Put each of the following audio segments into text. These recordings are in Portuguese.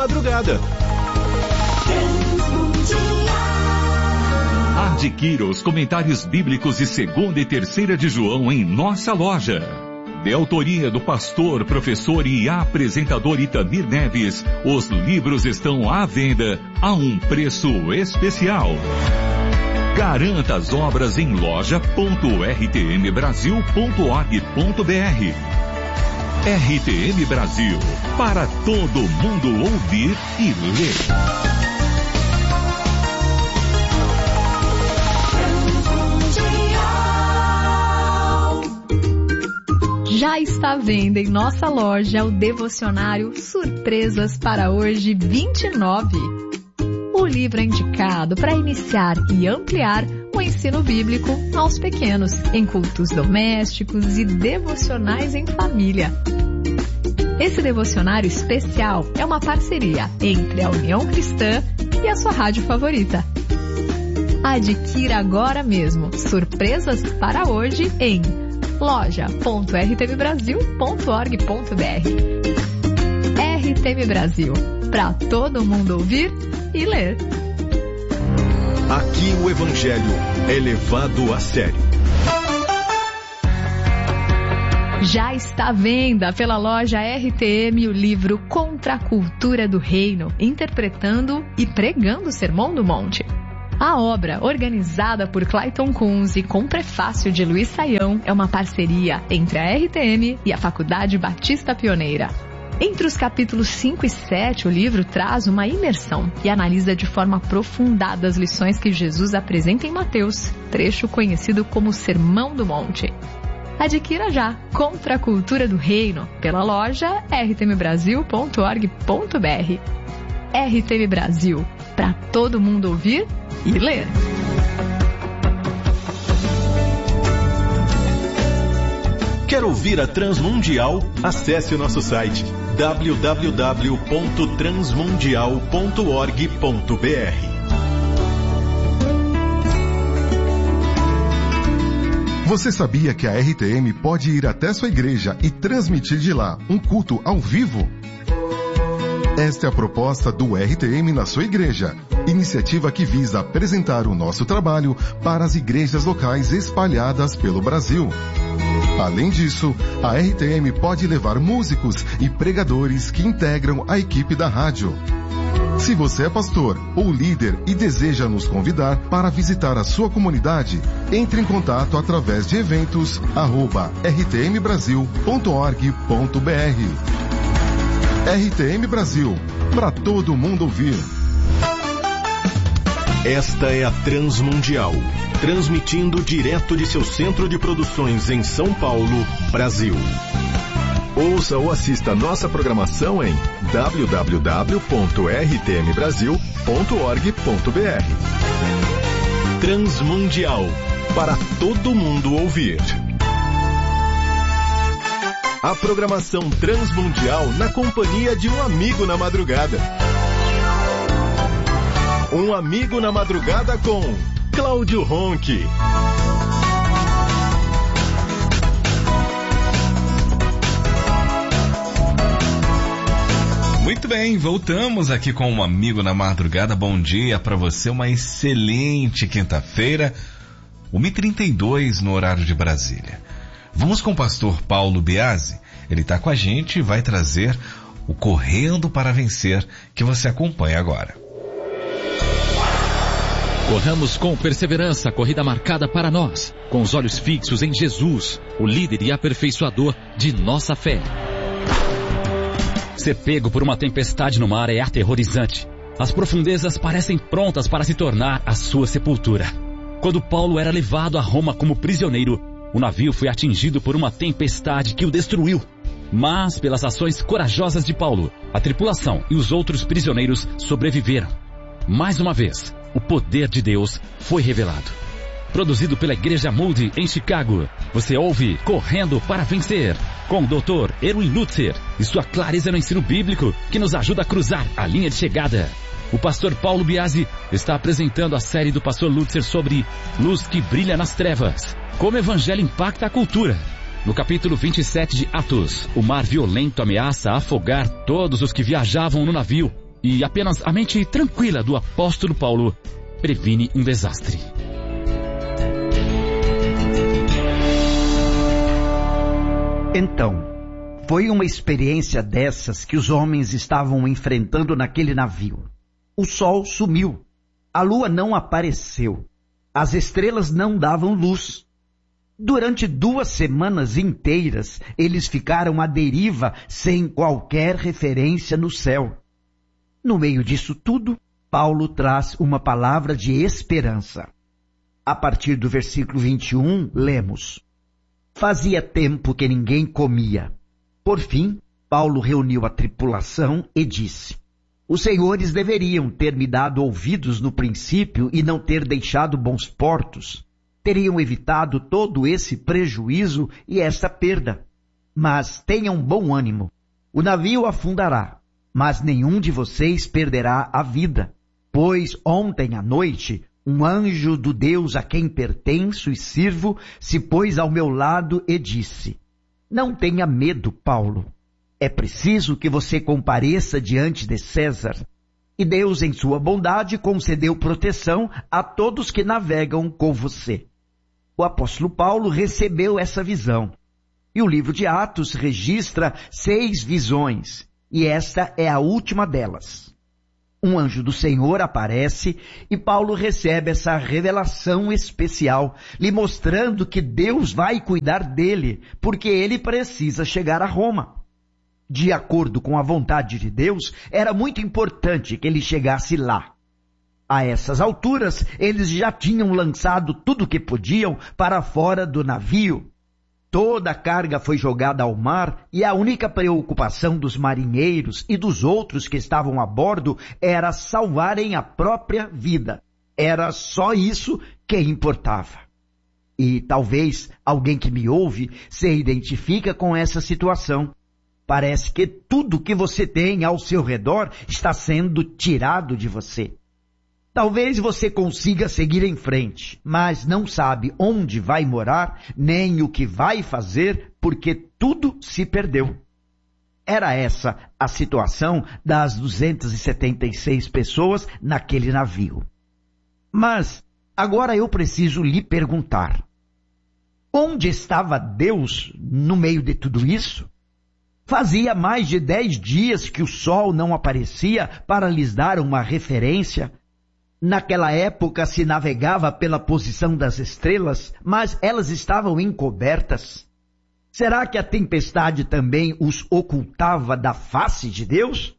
madrugada. Adquira os comentários bíblicos de 2ª e 3ª de João em nossa loja. De autoria do pastor, professor e apresentador Itamir Neves, os livros estão à venda a um preço especial. Garanta as obras em loja.rtmbrasil.org.br. RTM Brasil, para todo mundo ouvir e ler. Já está à venda em nossa loja o devocionário Surpresas para Hoje 29. O livro é indicado para iniciar e ampliar o ensino bíblico aos pequenos, em cultos domésticos e devocionais em família. Esse devocionário especial é uma parceria entre a União Cristã e a sua rádio favorita. Adquira agora mesmo Surpresas para Hoje em loja.rtmbrasil.org.br. RTM Brasil, para todo mundo ouvir e ler. Aqui o Evangelho é levado a sério. Já está à venda pela loja RTM o livro Contra a Cultura do Reino, interpretando e pregando o Sermão do Monte. A obra, organizada por Clayton Kunz e com prefácio de Luiz Saião, é uma parceria entre a RTM e a Faculdade Batista Pioneira. Entre os capítulos 5 e 7, o livro traz uma imersão e analisa de forma aprofundada as lições que Jesus apresenta em Mateus, trecho conhecido como Sermão do Monte. Adquira já Contra a Cultura do Reino pela loja rtmbrasil.org.br. RTM Brasil, para todo mundo ouvir e ler. Quer ouvir a Transmundial? Acesse o nosso site www.transmundial.org.br. Você sabia que a RTM pode ir até sua igreja e transmitir de lá um culto ao vivo? Esta é a proposta do RTM na sua igreja, iniciativa que visa apresentar o nosso trabalho para as igrejas locais espalhadas pelo Brasil. Além disso, a RTM pode levar músicos e pregadores que integram a equipe da rádio. Se você é pastor ou líder e deseja nos convidar para visitar a sua comunidade, entre em contato através de eventos@rtmbrasil.org.br. RTM Brasil, para todo mundo ouvir. Esta é a Transmundial, transmitindo direto de seu centro de produções em São Paulo, Brasil. Ouça ou assista nossa programação em www.rtmbrasil.org.br. Transmundial, para todo mundo ouvir. A programação Transmundial na companhia de um amigo na madrugada. Um amigo na madrugada com Cláudio Ronchi. Muito bem, voltamos aqui com um amigo na madrugada. Bom dia para você, uma excelente quinta-feira, 1h32 no horário de Brasília. Vamos com o pastor Paulo Biasi. Ele está com a gente e vai trazer o Correndo para Vencer, que você acompanha agora. Corramos com perseverança a corrida marcada para nós, com os olhos fixos em Jesus, o líder e aperfeiçoador de nossa fé. Ser pego por uma tempestade no mar é aterrorizante. As profundezas parecem prontas para se tornar a sua sepultura. Quando Paulo era levado a Roma como prisioneiro, o navio foi atingido por uma tempestade que o destruiu. Mas, pelas ações corajosas de Paulo, a tripulação e os outros prisioneiros sobreviveram. Mais uma vez, o poder de Deus foi revelado. Produzido pela Igreja Moody em Chicago, você ouve Correndo para Vencer, com o Dr. Erwin Lutzer e sua clareza no ensino bíblico que nos ajuda a cruzar a linha de chegada. O pastor Paulo Biasi está apresentando a série do pastor Lutzer sobre Luz que Brilha nas Trevas, como o evangelho impacta a cultura. No capítulo 27 de Atos, o mar violento ameaça afogar todos os que viajavam no navio E apenas a mente tranquila do apóstolo Paulo previne um desastre. Então, foi uma experiência dessas que os homens estavam enfrentando naquele navio. O sol sumiu, a lua não apareceu, as estrelas não davam luz. Durante 2 semanas inteiras, eles ficaram à deriva sem qualquer referência no céu. No meio disso tudo, Paulo traz uma palavra de esperança. A partir do versículo 21, lemos: Fazia tempo que ninguém comia. Por fim, Paulo reuniu a tripulação e disse: Os senhores deveriam ter me dado ouvidos no princípio e não ter deixado bons portos. Teriam evitado todo esse prejuízo e esta perda. Mas tenham bom ânimo. O navio afundará, mas nenhum de vocês perderá a vida. Pois ontem à noite, um anjo do Deus a quem pertenço e sirvo se pôs ao meu lado e disse: Não tenha medo, Paulo. É preciso que você compareça diante de César. E Deus, em sua bondade, concedeu proteção a todos que navegam com você. O apóstolo Paulo recebeu essa visão. E o livro de Atos registra 6 visões. E esta é a última delas. Um anjo do Senhor aparece e Paulo recebe essa revelação especial, lhe mostrando que Deus vai cuidar dele, porque ele precisa chegar a Roma. De acordo com a vontade de Deus, era muito importante que ele chegasse lá. A essas alturas, eles já tinham lançado tudo o que podiam para fora do navio. Toda a carga foi jogada ao mar e a única preocupação dos marinheiros e dos outros que estavam a bordo era salvarem a própria vida. Era só isso que importava. E talvez alguém que me ouve se identifica com essa situação. Parece que tudo que você tem ao seu redor está sendo tirado de você. Talvez você consiga seguir em frente, mas não sabe onde vai morar, nem o que vai fazer, porque tudo se perdeu. Era essa a situação das 276 pessoas naquele navio. Mas agora eu preciso lhe perguntar: onde estava Deus no meio de tudo isso? Fazia mais de 10 dias que o sol não aparecia para lhes dar uma referência. Naquela época se navegava pela posição das estrelas, mas elas estavam encobertas. Será que a tempestade também os ocultava da face de Deus?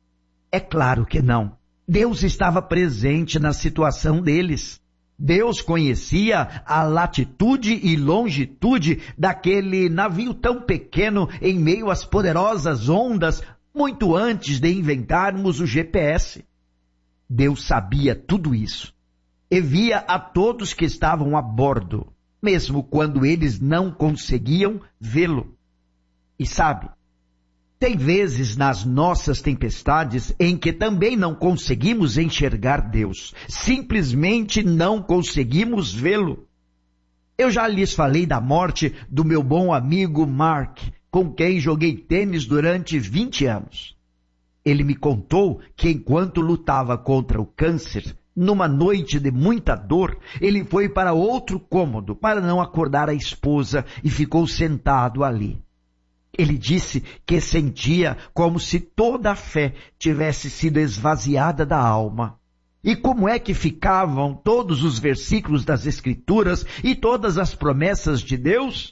É claro que não. Deus estava presente na situação deles. Deus conhecia a latitude e longitude daquele navio tão pequeno em meio às poderosas ondas, muito antes de inventarmos o GPS. Deus sabia tudo isso e via a todos que estavam a bordo, mesmo quando eles não conseguiam vê-lo. E sabe, tem vezes nas nossas tempestades em que também não conseguimos enxergar Deus, simplesmente não conseguimos vê-lo. Eu já lhes falei da morte do meu bom amigo Mark, com quem joguei tênis durante 20 anos. Ele me contou que enquanto lutava contra o câncer, numa noite de muita dor, ele foi para outro cômodo para não acordar a esposa e ficou sentado ali. Ele disse que sentia como se toda a fé tivesse sido esvaziada da alma. E como é que ficavam todos os versículos das Escrituras e todas as promessas de Deus?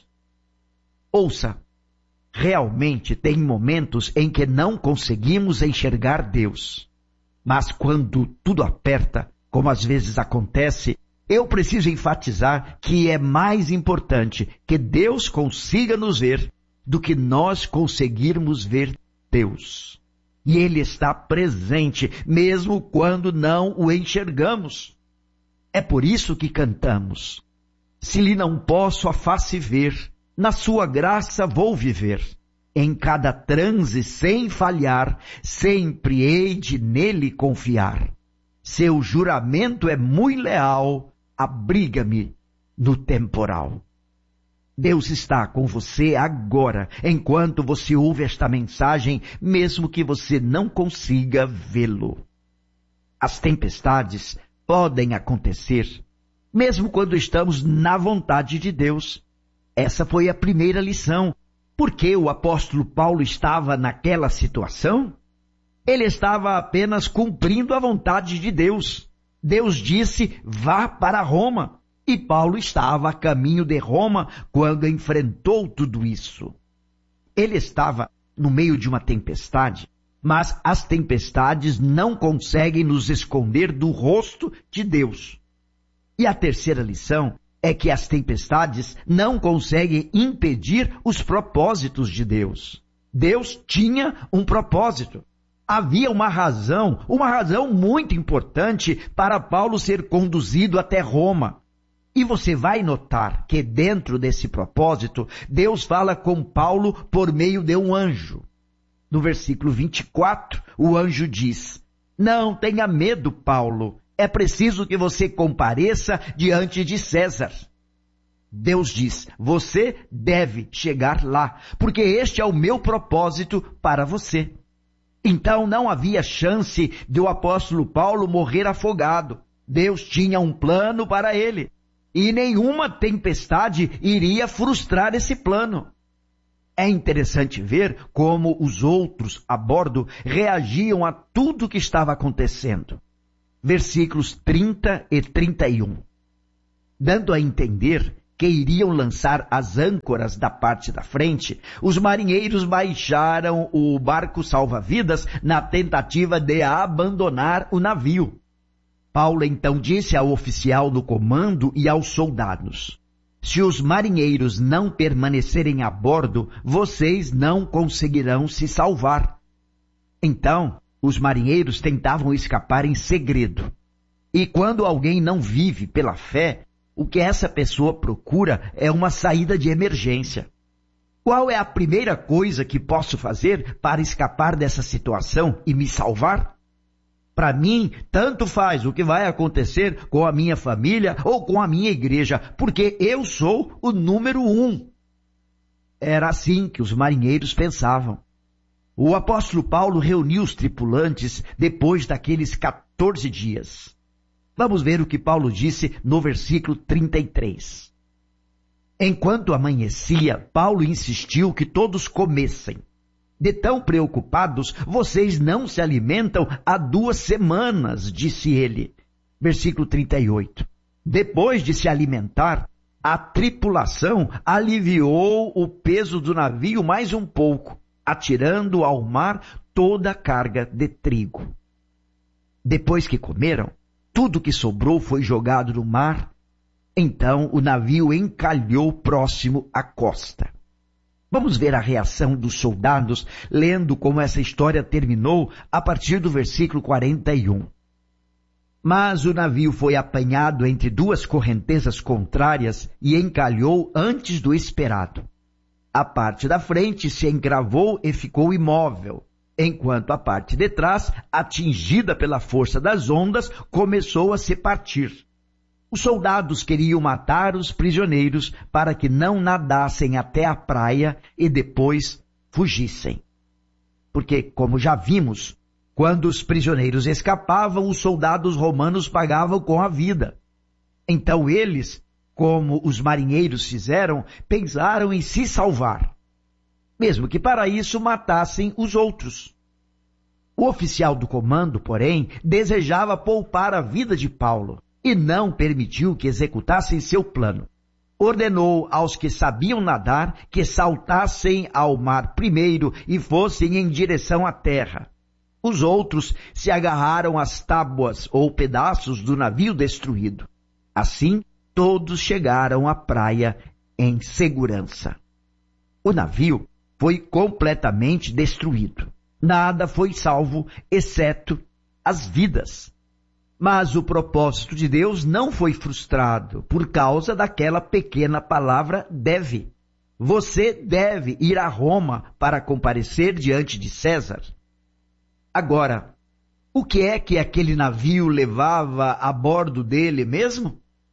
Ouça. Realmente tem momentos em que não conseguimos enxergar Deus. Mas quando tudo aperta, como às vezes acontece, eu preciso enfatizar que é mais importante que Deus consiga nos ver do que nós conseguirmos ver Deus. E Ele está presente, mesmo quando não o enxergamos. É por isso que cantamos: se lhe não posso a face ver, na sua graça vou viver. Em cada transe sem falhar, sempre hei de nele confiar. Seu juramento é muito leal, abriga-me no temporal. Deus está com você agora, enquanto você ouve esta mensagem, mesmo que você não consiga vê-lo. As tempestades podem acontecer, mesmo quando estamos na vontade de Deus. Essa foi a primeira lição. Por que o apóstolo Paulo estava naquela situação? Ele estava apenas cumprindo a vontade de Deus. Deus disse, vá para Roma. E Paulo estava a caminho de Roma quando enfrentou tudo isso. Ele estava no meio de uma tempestade, mas as tempestades não conseguem nos esconder do rosto de Deus. E a terceira lição é que as tempestades não conseguem impedir os propósitos de Deus. Deus tinha um propósito. Havia uma razão muito importante para Paulo ser conduzido até Roma. E você vai notar que dentro desse propósito, Deus fala com Paulo por meio de um anjo. No versículo 24, o anjo diz, não tenha medo, Paulo, é preciso que você compareça diante de César. Deus diz, você deve chegar lá, porque este é o meu propósito para você. Então não havia chance de o apóstolo Paulo morrer afogado. Deus tinha um plano para ele. E nenhuma tempestade iria frustrar esse plano. É interessante ver como os outros a bordo reagiam a tudo que estava acontecendo. Versículos 30 e 31. Dando a entender que iriam lançar as âncoras da parte da frente, os marinheiros baixaram o barco salva-vidas na tentativa de abandonar o navio. Paulo então disse ao oficial do comando e aos soldados, se os marinheiros não permanecerem a bordo, vocês não conseguirão se salvar. Então, os marinheiros tentavam escapar em segredo. E quando alguém não vive pela fé, o que essa pessoa procura é uma saída de emergência. Qual é a primeira coisa que posso fazer para escapar dessa situação e me salvar? Para mim, tanto faz o que vai acontecer com a minha família ou com a minha igreja, porque eu sou o número 1. Era assim que os marinheiros pensavam. O apóstolo Paulo reuniu os tripulantes depois daqueles 14 dias. Vamos ver o que Paulo disse no versículo 33. Enquanto amanhecia, Paulo insistiu que todos comessem. De tão preocupados, vocês não se alimentam há 2 semanas, disse ele. Versículo 38. Depois de se alimentar, a tripulação aliviou o peso do navio mais um pouco, atirando ao mar toda a carga de trigo. Depois que comeram, tudo que sobrou foi jogado no mar. Então o navio encalhou próximo à costa. Vamos ver a reação dos soldados, lendo como essa história terminou a partir do versículo 41. Mas o navio foi apanhado entre 2 correntezas contrárias e encalhou antes do esperado. A parte da frente se encravou e ficou imóvel, enquanto a parte de trás, atingida pela força das ondas, começou a se partir. Os soldados queriam matar os prisioneiros para que não nadassem até a praia e depois fugissem. Porque, como já vimos, quando os prisioneiros escapavam, os soldados romanos pagavam com a vida. Então eles, como os marinheiros fizeram, pensaram em se salvar, mesmo que para isso matassem os outros. O oficial do comando, porém, desejava poupar a vida de Paulo e não permitiu que executassem seu plano. Ordenou aos que sabiam nadar que saltassem ao mar primeiro e fossem em direção à terra. Os outros se agarraram às tábuas ou pedaços do navio destruído. Assim, todos chegaram à praia em segurança. O navio foi completamente destruído. Nada foi salvo, exceto as vidas. Mas o propósito de Deus não foi frustrado por causa daquela pequena palavra deve. Você deve ir a Roma para comparecer diante de César. Agora, o que é que aquele navio levava a bordo dele mesmo?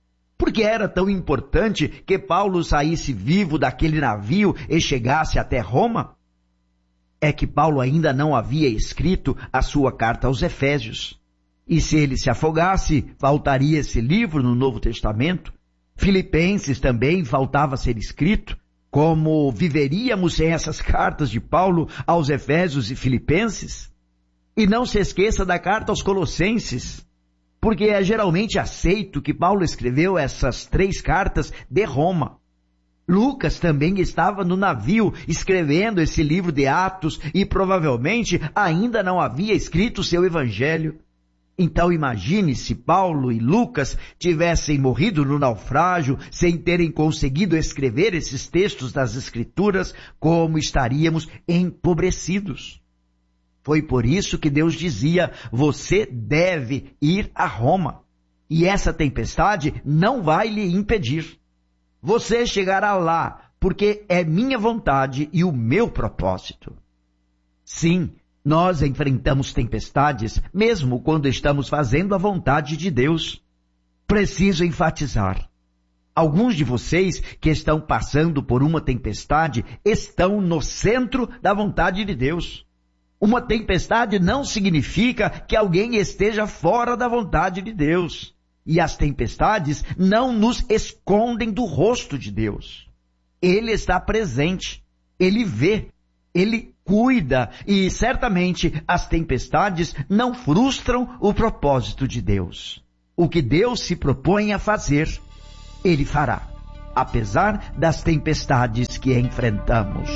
Por que era tão importante que Paulo saísse vivo daquele navio e chegasse até Roma? É que Paulo ainda não havia escrito a sua carta aos Efésios. E se ele se afogasse, faltaria esse livro no Novo Testamento. Filipenses também faltava ser escrito. Como viveríamos sem essas cartas de Paulo aos Efésios e Filipenses? E não se esqueça da carta aos Colossenses, porque é geralmente aceito que Paulo escreveu essas 3 cartas de Roma. Lucas também estava no navio escrevendo esse livro de Atos e provavelmente ainda não havia escrito seu evangelho. Então imagine se Paulo e Lucas tivessem morrido no naufrágio sem terem conseguido escrever esses textos das Escrituras, como estaríamos empobrecidos. Foi por isso que Deus dizia, você deve ir a Roma. E essa tempestade não vai lhe impedir. Você chegará lá, porque é minha vontade e o meu propósito. Sim, nós enfrentamos tempestades, mesmo quando estamos fazendo a vontade de Deus. Preciso enfatizar. Alguns de vocês que estão passando por uma tempestade estão no centro da vontade de Deus. Uma tempestade não significa que alguém esteja fora da vontade de Deus. E as tempestades não nos escondem do rosto de Deus. Ele está presente, Ele vê, Ele cuida e certamente as tempestades não frustram o propósito de Deus. O que Deus se propõe a fazer, Ele fará, apesar das tempestades que enfrentamos.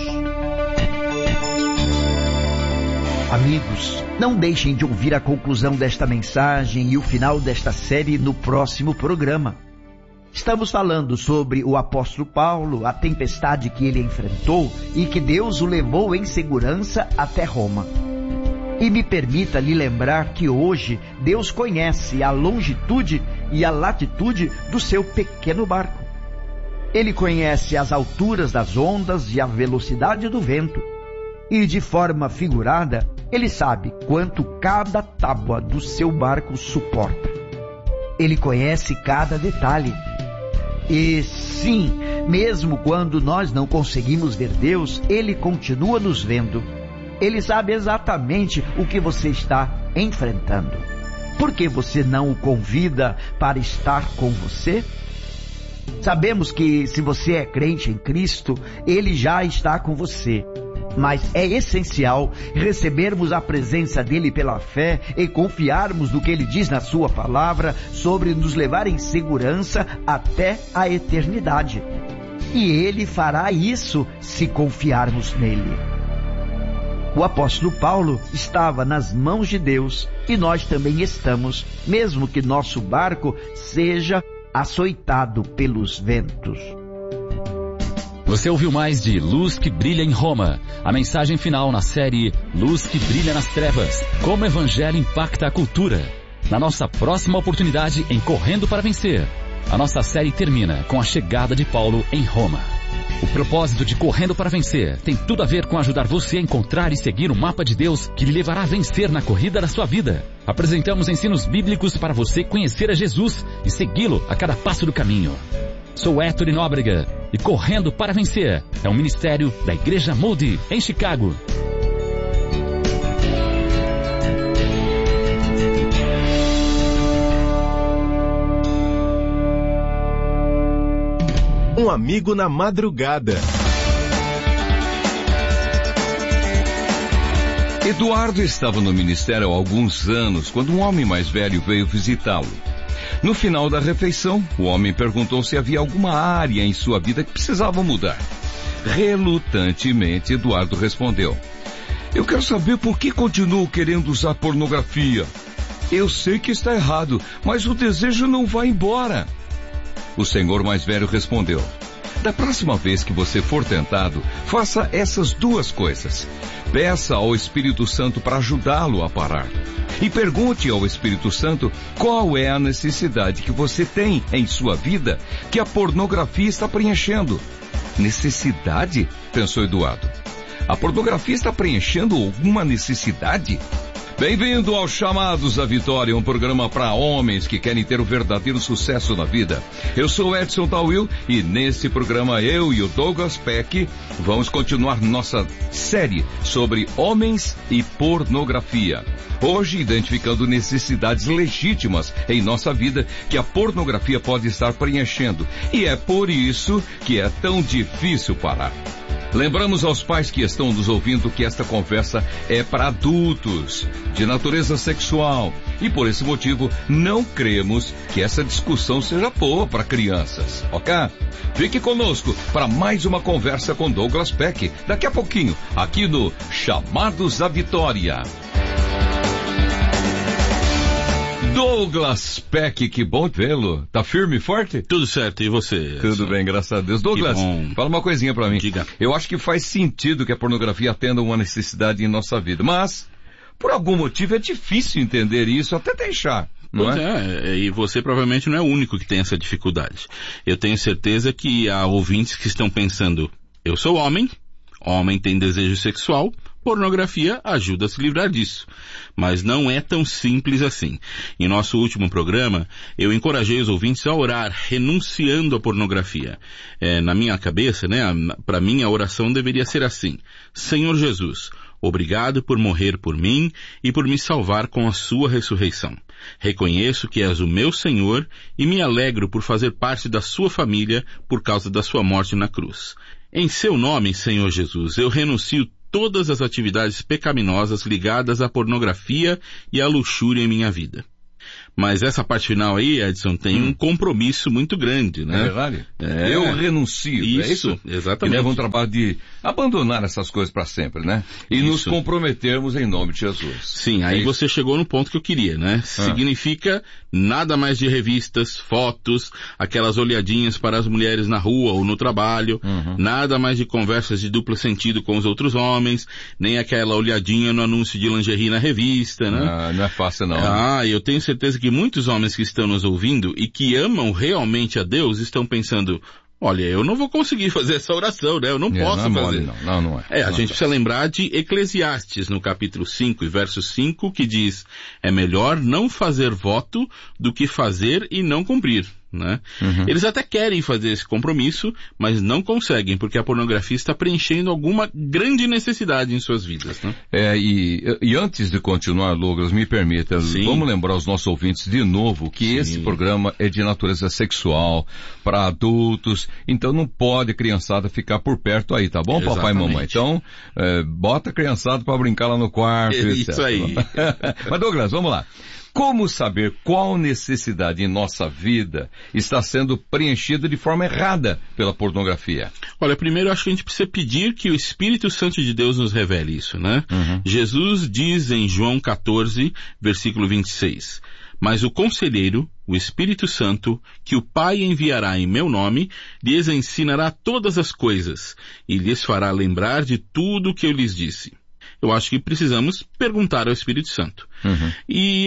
Amigos, não deixem de ouvir a conclusão desta mensagem e o final desta série no próximo programa. Estamos falando sobre o apóstolo Paulo, a tempestade que ele enfrentou e que Deus o levou em segurança até Roma. E me permita lhe lembrar que hoje Deus conhece a longitude e a latitude do seu pequeno barco. Ele conhece as alturas das ondas e a velocidade do vento. E de forma figurada, Ele sabe quanto cada tábua do seu barco suporta. Ele conhece cada detalhe. E sim, mesmo quando nós não conseguimos ver Deus, Ele continua nos vendo. Ele sabe exatamente o que você está enfrentando. Por que você não o convida para estar com você? Sabemos que se você é crente em Cristo, Ele já está com você. Mas é essencial recebermos a presença dele pela fé e confiarmos no que ele diz na sua palavra sobre nos levar em segurança até a eternidade. E ele fará isso se confiarmos nele. O apóstolo Paulo estava nas mãos de Deus e nós também estamos, mesmo que nosso barco seja açoitado pelos ventos. Você ouviu mais de Luz que Brilha em Roma, a mensagem final na série Luz que Brilha nas Trevas, como o Evangelho impacta a cultura. Na nossa próxima oportunidade em Correndo para Vencer, a nossa série termina com a chegada de Paulo em Roma. O propósito de Correndo para Vencer tem tudo a ver com ajudar você a encontrar e seguir o mapa de Deus que lhe levará a vencer na corrida da sua vida. Apresentamos ensinos bíblicos para você conhecer a Jesus e segui-lo a cada passo do caminho. Sou Héctor Nóbrega e Correndo para Vencer é um ministério da Igreja Moody, em Chicago. Um amigo na madrugada. Eduardo estava no ministério há alguns anos quando um homem mais velho veio visitá-lo. No final da refeição, o homem perguntou se havia alguma área em sua vida que precisava mudar. Relutantemente, Eduardo respondeu: "Eu quero saber por que continuo querendo usar pornografia. Eu sei que está errado, mas o desejo não vai embora." O senhor mais velho respondeu: "Da próxima vez que você for tentado, faça essas duas coisas. Peça ao Espírito Santo para ajudá-lo a parar. E pergunte ao Espírito Santo qual é a necessidade que você tem em sua vida que a pornografia está preenchendo." "Necessidade?" pensou Eduardo. "A pornografia está preenchendo alguma necessidade?" Bem-vindo ao Chamados à Vitória, um programa para homens que querem ter o verdadeiro sucesso na vida. Eu sou Edson Tawil e nesse programa eu e o Douglas Peck vamos continuar nossa série sobre homens e pornografia. Hoje, identificando necessidades legítimas em nossa vida que a pornografia pode estar preenchendo. E é por isso que é tão difícil parar. Lembramos aos pais que estão nos ouvindo que esta conversa é para adultos, de natureza sexual. E por esse motivo, não cremos que essa discussão seja boa para crianças, ok? Fique conosco para mais uma conversa com Douglas Peck, daqui a pouquinho, aqui no Chamados à Vitória. Douglas Peck, que bom vê-lo. Tá firme e forte? Tudo certo, e você? Tudo bem, graças a Deus. Douglas, fala uma coisinha pra mim. Diga. Eu acho que faz sentido que a pornografia atenda uma necessidade em nossa vida, mas, por algum motivo, é difícil entender isso, até deixar. Não é? E você provavelmente não é o único que tem essa dificuldade. Eu tenho certeza que há ouvintes que estão pensando, eu sou homem tem desejo sexual, pornografia ajuda a se livrar disso. Mas não é tão simples assim. Em nosso último programa, eu encorajei os ouvintes a orar, renunciando à pornografia. Na minha cabeça, para mim a oração deveria ser assim: Senhor Jesus, obrigado por morrer por mim e por me salvar com a sua ressurreição. Reconheço que és o meu Senhor e me alegro por fazer parte da sua família por causa da sua morte na cruz. Em seu nome, Senhor Jesus, eu renuncio todas as atividades pecaminosas ligadas à pornografia e à luxúria em minha vida. Mas essa parte final aí, Edson, tem um compromisso muito grande, né? É verdade? Eu renuncio, isso, é isso? Exatamente. E leva um trabalho de abandonar essas coisas para sempre, né? E nos comprometermos em nome de Jesus. Sim, aí você chegou no ponto que eu queria, né? Significa nada mais de revistas, fotos, aquelas olhadinhas para as mulheres na rua ou no trabalho, nada mais de conversas de duplo sentido com os outros homens, nem aquela olhadinha no anúncio de lingerie na revista, né? Não é fácil não. Eu tenho certeza que muitos homens que estão nos ouvindo e que amam realmente a Deus estão pensando, olha, eu não vou conseguir fazer essa oração, né? Eu não posso fazer. Não é. A gente precisa lembrar de Eclesiastes, no capítulo 5 e verso 5, que diz, é melhor não fazer voto do que fazer e não cumprir. Né? Eles até querem fazer esse compromisso, mas não conseguem, porque a pornografia está preenchendo alguma grande necessidade em suas vidas, né? E antes de continuar, Douglas, me permita, vamos lembrar aos nossos ouvintes de novo que esse programa é de natureza sexual, para adultos, então não pode a criançada ficar por perto aí, tá bom, papai e mamãe? Então, bota a criançada para brincar lá no quarto, etc. Isso aí. Mas Douglas, vamos lá. Como saber qual necessidade em nossa vida está sendo preenchida de forma errada pela pornografia? Olha, primeiro eu acho que a gente precisa pedir que o Espírito Santo de Deus nos revele isso, né? Jesus diz em João 14, versículo 26, mas o Conselheiro, o Espírito Santo, que o Pai enviará em meu nome, lhes ensinará todas as coisas e lhes fará lembrar de tudo o que eu lhes disse. Eu acho que precisamos perguntar ao Espírito Santo. E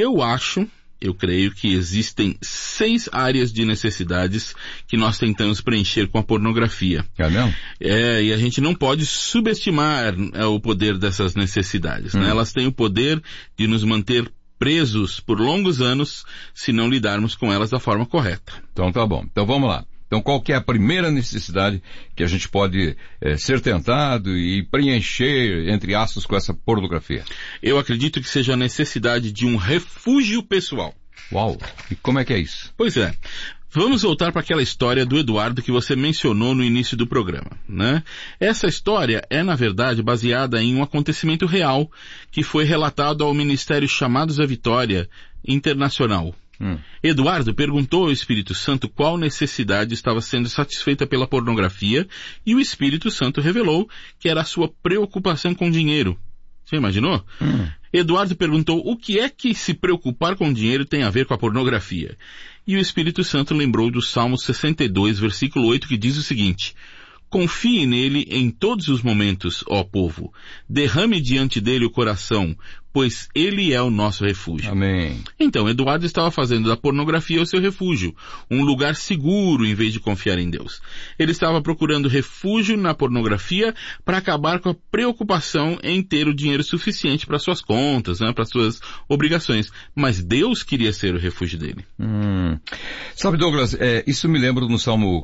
eu creio que existem 6 áreas de necessidades que nós tentamos preencher com a pornografia. É mesmo? E a gente não pode subestimar o poder dessas necessidades, né? Elas têm o poder de nos manter presos por longos anos se não lidarmos com elas da forma correta. Então tá bom. Então vamos lá. Então, qual que é a primeira necessidade que a gente pode ser tentado e preencher, entre aspas, com essa pornografia? Eu acredito que seja a necessidade de um refúgio pessoal. Uau! E como é que é isso? Pois é. Vamos voltar para aquela história do Eduardo que você mencionou no início do programa, né? Essa história é, na verdade, baseada em um acontecimento real que foi relatado ao Ministério Chamados à Vitória Internacional. Eduardo perguntou ao Espírito Santo qual necessidade estava sendo satisfeita pela pornografia e o Espírito Santo revelou que era a sua preocupação com dinheiro. Você imaginou? Eduardo perguntou o que é que se preocupar com dinheiro tem a ver com a pornografia. E o Espírito Santo lembrou do Salmo 62, versículo 8, que diz o seguinte: confie nele em todos os momentos, ó povo. Derrame diante dele o coração, pois Ele é o nosso refúgio. Amém. Então, Eduardo estava fazendo da pornografia o seu refúgio, um lugar seguro em vez de confiar em Deus. Ele estava procurando refúgio na pornografia para acabar com a preocupação em ter o dinheiro suficiente para suas contas, né, para suas obrigações. Mas Deus queria ser o refúgio dele. Sabe, Douglas, isso me lembra no Salmo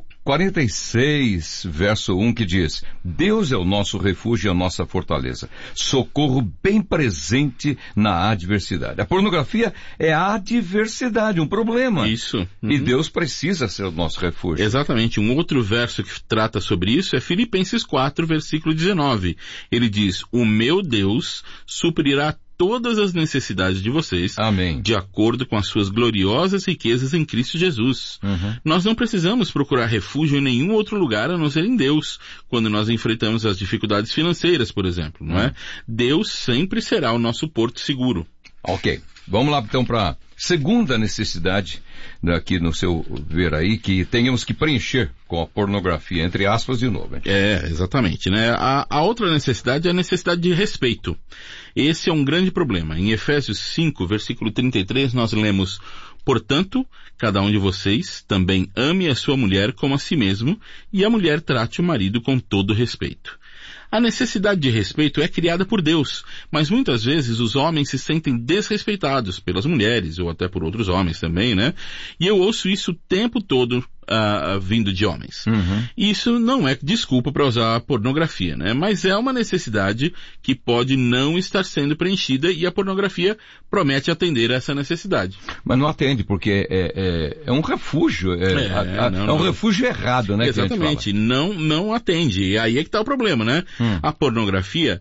46, verso 1, que diz: Deus é o nosso refúgio e a nossa fortaleza, socorro bem presente na adversidade. A pornografia é a adversidade, um problema. Isso. E Deus precisa ser o nosso refúgio. Exatamente. Um outro verso que trata sobre isso é Filipenses 4, versículo 19. Ele diz: o meu Deus suprirá todas as necessidades de vocês, Amém, de acordo com as suas gloriosas riquezas em Cristo Jesus. Nós não precisamos procurar refúgio em nenhum outro lugar a não ser em Deus, quando nós enfrentamos as dificuldades financeiras, por exemplo, não é? Deus sempre será o nosso porto seguro. Ok. Vamos lá então para a segunda necessidade daqui no seu ver aí, que tenhamos que preencher com a pornografia, entre aspas, de novo. Hein? Exatamente, né? A outra necessidade é a necessidade de respeito. Esse é um grande problema. Em Efésios 5, versículo 33, nós lemos: portanto, cada um de vocês também ame a sua mulher como a si mesmo, e a mulher trate o marido com todo respeito. A necessidade de respeito é criada por Deus, mas muitas vezes os homens se sentem desrespeitados pelas mulheres, ou até por outros homens também, né? E eu ouço isso o tempo todo vindo de homens. Isso não é desculpa para usar a pornografia, né? Mas é uma necessidade que pode não estar sendo preenchida, e a pornografia promete atender a essa necessidade. Mas não atende, porque é um refúgio, um refúgio errado, né? Exatamente, não atende. E aí é que está o problema, né? A pornografia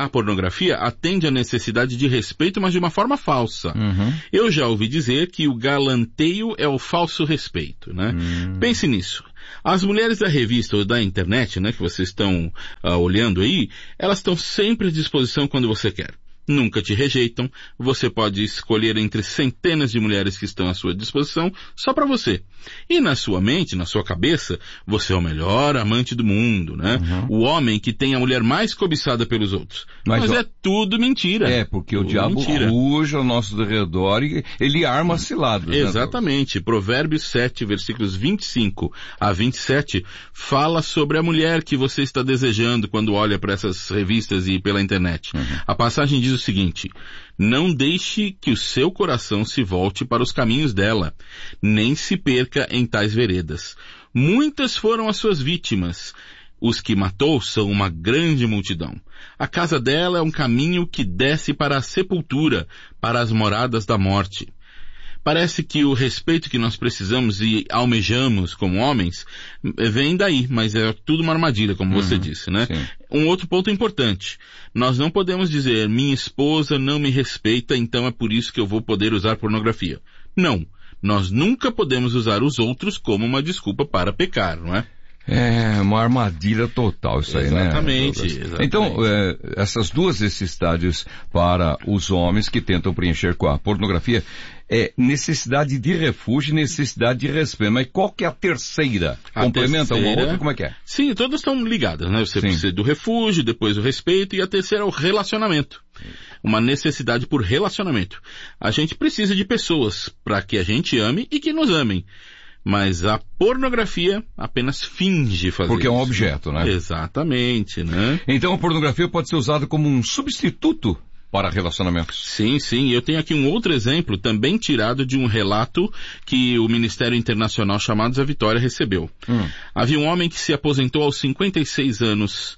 atende à necessidade de respeito, mas de uma forma falsa. Eu já ouvi dizer que o galanteio é o falso respeito, né? Pense nisso. As mulheres da revista ou da internet, né, que vocês estão olhando aí, elas estão sempre à disposição quando você quer. Nunca te rejeitam, você pode escolher entre centenas de mulheres que estão à sua disposição só para você. E na sua mente, na sua cabeça, você é o melhor amante do mundo, né? O homem que tem a mulher mais cobiçada pelos outros. Mas é tudo mentira. Porque o diabo ruge ao nosso redor e ele arma ciladas. Exatamente. Né? Provérbios 7, versículos 25 a 27, fala sobre a mulher que você está desejando quando olha para essas revistas e pela internet. A passagem diz o seguinte: não deixe que o seu coração se volte para os caminhos dela, nem se perca em tais veredas. Muitas foram as suas vítimas. Os que matou são uma grande multidão. A casa dela é um caminho que desce para a sepultura, para as moradas da morte. Parece que o respeito que nós precisamos e almejamos como homens vem daí, mas é tudo uma armadilha, como você disse, né? Sim. Um outro ponto importante: nós não podemos dizer, minha esposa não me respeita, então é por isso que eu vou poder usar pornografia. Não. Nós nunca podemos usar os outros como uma desculpa para pecar, não é? É uma armadilha total isso aí, né? Exatamente. Então, essas duas necessidades para os homens que tentam preencher com a pornografia é necessidade de refúgio e necessidade de respeito. Mas qual que é a terceira? Complementa uma outra? Como é que é? Sim, todas estão ligadas, né? Você precisa do refúgio, depois o respeito, e a terceira é o relacionamento. Uma necessidade por relacionamento. A gente precisa de pessoas para que a gente ame e que nos amem. Mas a pornografia apenas finge fazer isso. Porque é um objeto, né? Exatamente, né? Então a pornografia pode ser usada como um substituto para relacionamentos. Sim. Eu tenho aqui um outro exemplo, também tirado de um relato que o Ministério Internacional Chamados à Vitória recebeu. Havia um homem que se aposentou aos 56 anos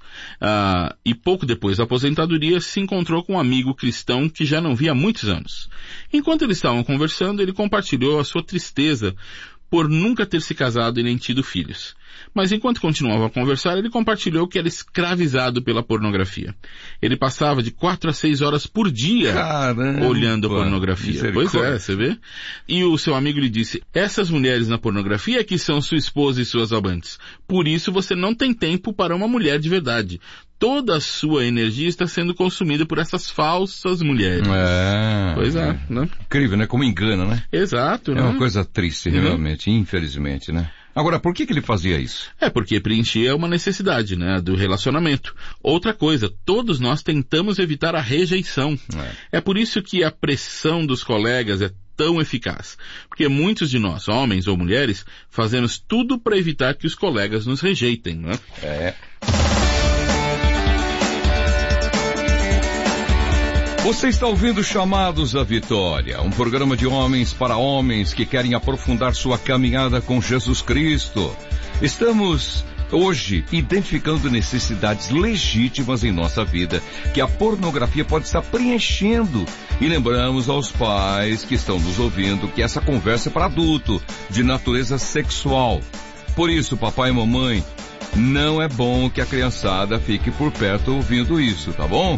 e pouco depois da aposentadoria se encontrou com um amigo cristão que já não via há muitos anos. Enquanto eles estavam conversando, ele compartilhou a sua tristeza por nunca ter se casado e nem tido filhos. Mas enquanto continuava a conversar, ele compartilhou que era escravizado pela pornografia. Ele passava de 4 a 6 horas por dia olhando a pornografia. Pois é, você vê? E o seu amigo lhe disse: essas mulheres na pornografia que são sua esposa e suas amantes. Por isso você não tem tempo para uma mulher de verdade. Toda a sua energia está sendo consumida por essas falsas mulheres. Pois é, né? Incrível, né? Como engana, né? Exato, né? É uma coisa triste, realmente, infelizmente, né? Agora, por que ele fazia isso? Porque preenchia uma necessidade, né, do relacionamento. Outra coisa, todos nós tentamos evitar a rejeição. É por isso que a pressão dos colegas é tão eficaz. Porque muitos de nós, homens ou mulheres, fazemos tudo para evitar que os colegas nos rejeitem, não é? Você está ouvindo Chamados à Vitória, um programa de homens para homens que querem aprofundar sua caminhada com Jesus Cristo. Estamos hoje identificando necessidades legítimas em nossa vida que a pornografia pode estar preenchendo. E lembramos aos pais que estão nos ouvindo que essa conversa é para adulto, de natureza sexual. Por isso, papai e mamãe, não é bom que a criançada fique por perto ouvindo isso, tá bom?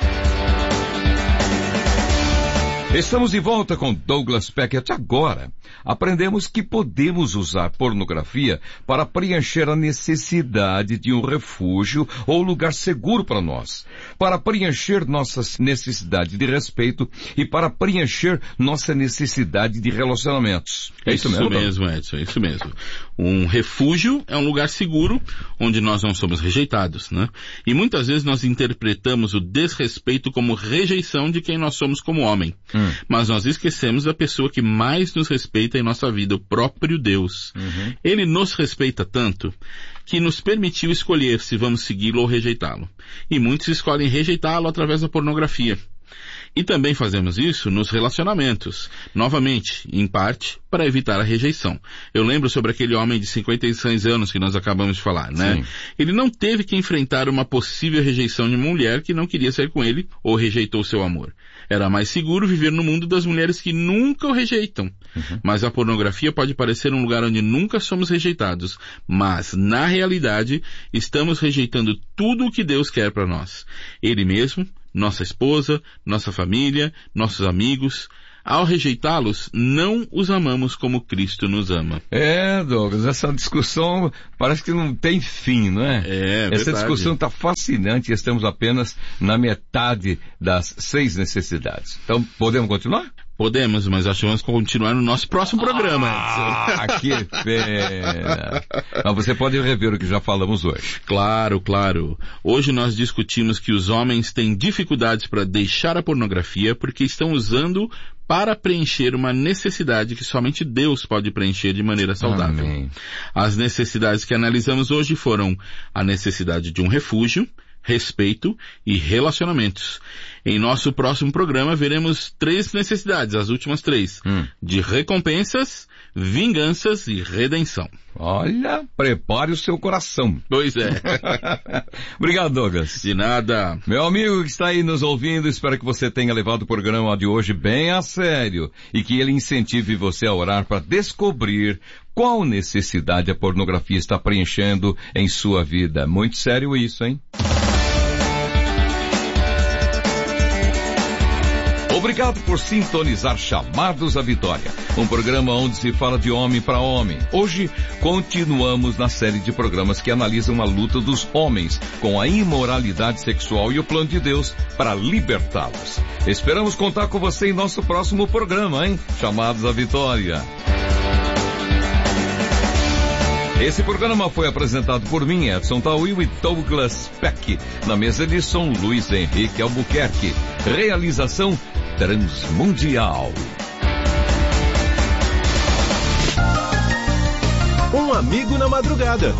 Estamos de volta com Douglas Packett. Agora, aprendemos que podemos usar pornografia para preencher a necessidade de um refúgio ou lugar seguro para nós, para preencher nossa necessidade de respeito e para preencher nossa necessidade de relacionamentos. É isso mesmo? Isso mesmo, Edson, isso mesmo. Um refúgio é um lugar seguro onde nós não somos rejeitados, né? E muitas vezes nós interpretamos o desrespeito como rejeição de quem nós somos como homem. Mas nós esquecemos da pessoa que mais nos respeita em nossa vida, o próprio Deus. Ele nos respeita tanto que nos permitiu escolher se vamos segui-lo ou rejeitá-lo. E muitos escolhem rejeitá-lo através da pornografia. E também fazemos isso nos relacionamentos, novamente, em parte, para evitar a rejeição. Eu lembro sobre aquele homem de 56 anos que nós acabamos de falar, né? Sim. Ele não teve que enfrentar uma possível rejeição de uma mulher que não queria sair com ele ou rejeitou seu amor. Era mais seguro viver no mundo das mulheres que nunca o rejeitam. Mas a pornografia pode parecer um lugar onde nunca somos rejeitados, mas, na realidade, estamos rejeitando tudo o que Deus quer para nós. Ele mesmo, nossa esposa, nossa família, nossos amigos. Ao rejeitá-los, não os amamos como Cristo nos ama. Douglas, essa discussão parece que não tem fim, não é? Essa discussão está fascinante e estamos apenas na metade das 6 necessidades. Então, podemos continuar? Podemos, mas acho que vamos continuar no nosso próximo programa. Que pena. Mas você pode rever o que já falamos hoje. Claro. Hoje nós discutimos que os homens têm dificuldades para deixar a pornografia porque estão usando para preencher uma necessidade que somente Deus pode preencher de maneira saudável. Amém. As necessidades que analisamos hoje foram a necessidade de um refúgio, respeito e relacionamentos. Em nosso próximo programa veremos 3 necessidades, as últimas 3, de recompensas, vinganças e redenção. Olha, prepare o seu coração. Pois é. Obrigado, Douglas. De nada. Meu amigo que está aí nos ouvindo, espero que você tenha levado o programa de hoje bem a sério e que ele incentive você a orar para descobrir qual necessidade a pornografia está preenchendo em sua vida. Muito sério isso, hein? Obrigado por sintonizar Chamados à Vitória, um programa onde se fala de homem para homem. Hoje, continuamos na série de programas que analisam a luta dos homens com a imoralidade sexual e o plano de Deus para libertá-los. Esperamos contar com você em nosso próximo programa, hein? Chamados à Vitória. Esse programa foi apresentado por mim, Edson Tauil e Douglas Peck. Na mesa de som, Luiz Henrique Albuquerque. Realização Transmundial. Um amigo na madrugada.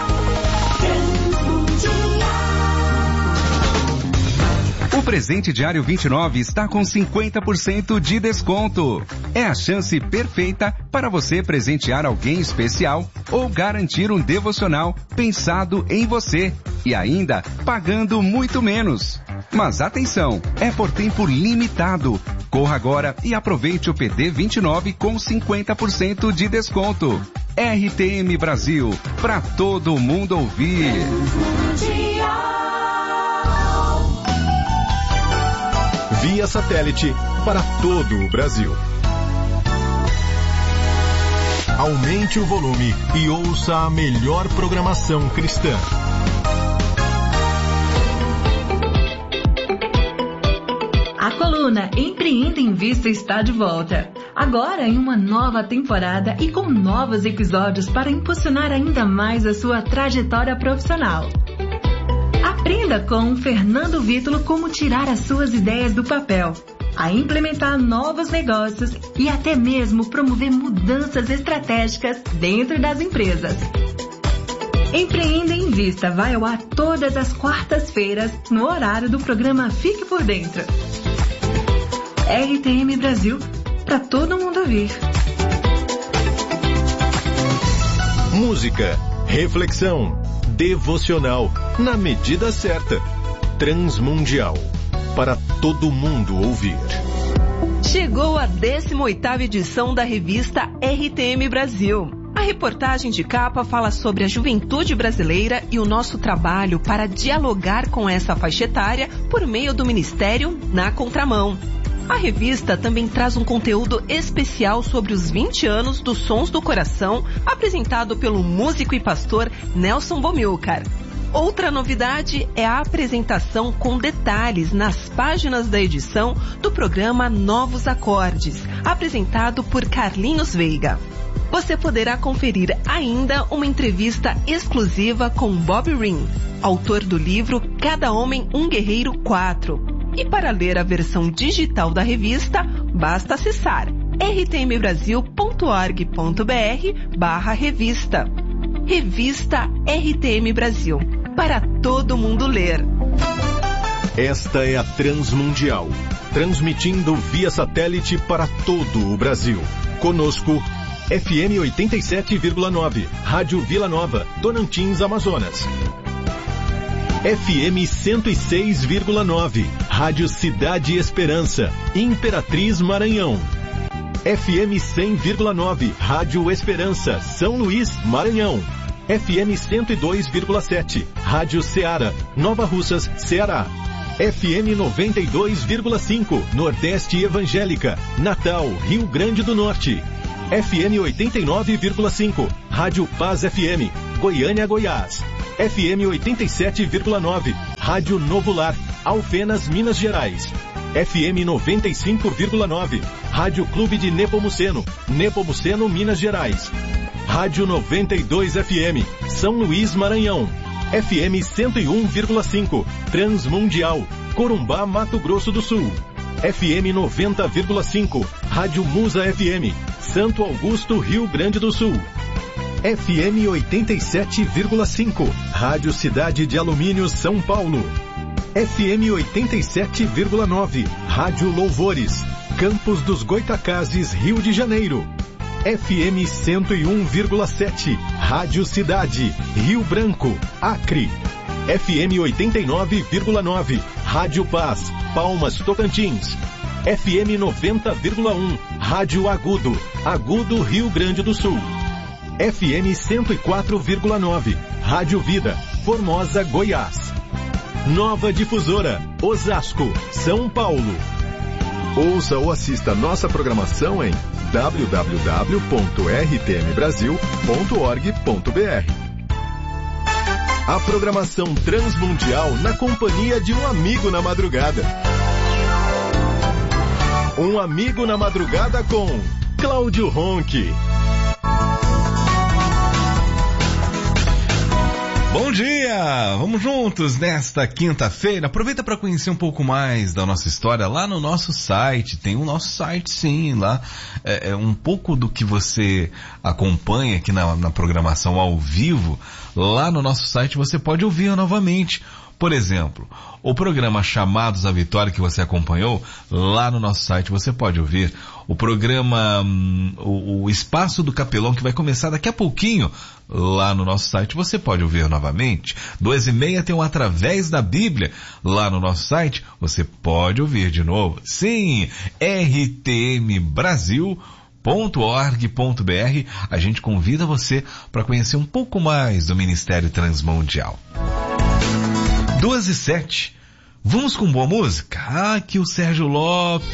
O presente diário 29 está com 50% de desconto. É a chance perfeita para você presentear alguém especial ou garantir um devocional pensado em você e ainda pagando muito menos. Mas atenção, é por tempo limitado. Corra agora e aproveite o PD 29 com 50% de desconto. RTM Brasil, para todo mundo ouvir. Via satélite para todo o Brasil. Aumente o volume e ouça a melhor programação cristã. A coluna Empreenda em Vista está de volta. Agora em uma nova temporada e com novos episódios para impulsionar ainda mais a sua trajetória profissional. Aprenda com Fernando Vítulo como tirar as suas ideias do papel, a implementar novos negócios e até mesmo promover mudanças estratégicas dentro das empresas. Empreenda em Vista vai ao ar todas as quartas-feiras no horário do programa Fique por Dentro. RTM Brasil, para todo mundo ouvir. Música, reflexão, devocional, na medida certa. Transmundial, para todo mundo ouvir. Chegou a 18ª edição da revista RTM Brasil. A reportagem de capa fala sobre a juventude brasileira e o nosso trabalho para dialogar com essa faixa etária por meio do Ministério Na Contramão. A revista também traz um conteúdo especial sobre os 20 anos dos Sons do Coração, apresentado pelo músico e pastor Nelson Bomilcar. Outra novidade é a apresentação com detalhes nas páginas da edição do programa Novos Acordes, apresentado por Carlinhos Veiga. Você poderá conferir ainda uma entrevista exclusiva com Bob Ring, autor do livro Cada Homem um Guerreiro 4. E para ler a versão digital da revista, basta acessar rtmbrasil.org.br/revista. Revista RTM Brasil, para todo mundo ler. Esta é a Transmundial, transmitindo via satélite para todo o Brasil. Conosco, FM 87,9, Rádio Vila Nova, Tocantins, Amazonas. FM 106,9, Rádio Cidade Esperança, Imperatriz, Maranhão. FM 100,9, Rádio Esperança, São Luís, Maranhão. FM 102,7, Rádio Ceará, Nova Russas, Ceará. FM 92,5, Nordeste Evangélica, Natal, Rio Grande do Norte. FM 89,5, Rádio Paz FM, Goiânia, Goiás. FM 87,9, Rádio Novo Lar, Alfenas, Minas Gerais. FM 95,9, Rádio Clube de Nepomuceno, Nepomuceno, Minas Gerais. Rádio 92 FM, São Luís, Maranhão. FM 101,5, Transmundial, Corumbá, Mato Grosso do Sul. FM 90,5, Rádio Musa FM, Santo Augusto, Rio Grande do Sul. FM 87,5, Rádio Cidade de Alumínio, São Paulo. FM 87,9, Rádio Louvores, Campos dos Goitacazes, Rio de Janeiro. FM 101,7, Rádio Cidade, Rio Branco, Acre. FM 89,9, Rádio Paz, Palmas, Tocantins. FM 90,1, Rádio Agudo, Agudo, Rio Grande do Sul. FM 104,9, Rádio Vida, Formosa, Goiás. Nova Difusora, Osasco, São Paulo. Ouça ou assista nossa programação em www.rtmbrasil.org.br. A programação transmundial na companhia de um amigo na madrugada. Um amigo na madrugada com Cláudio Ronchi. Bom dia! Vamos juntos nesta quinta-feira. Aproveita para conhecer um pouco mais da nossa história lá no nosso site. Tem o nosso site, sim, lá. Um pouco do que você acompanha aqui na programação ao vivo, lá no nosso site você pode ouvir novamente. Por exemplo, o programa Chamados à Vitória que você acompanhou, lá no nosso site você pode ouvir. O programa, o Espaço do Capelão, que vai começar daqui a pouquinho, lá no nosso site você pode ouvir novamente. 2h30 tem um Através da Bíblia, lá no nosso site você pode ouvir de novo. Sim, rtmbrasil.org.br. A gente convida você para conhecer um pouco mais do Ministério Transmundial. 2h07. Vamos com boa música? Aqui o Sérgio Lopes.